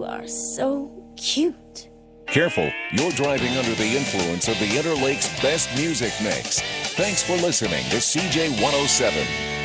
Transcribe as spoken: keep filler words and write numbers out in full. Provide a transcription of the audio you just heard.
are so cute. Careful, you're driving under the influence of the Interlake's best music mix. Thanks for listening to C J one oh seven.